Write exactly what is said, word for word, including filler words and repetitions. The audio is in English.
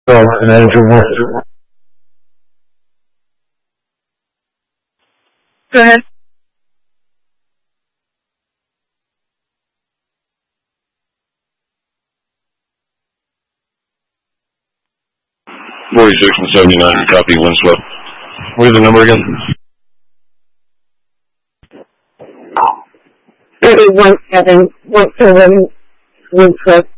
So, manager one. Go ahead. forty-six and seventy-nine, copy, Windswept. What is the number again? thirty-one seven, one seven, Windswept.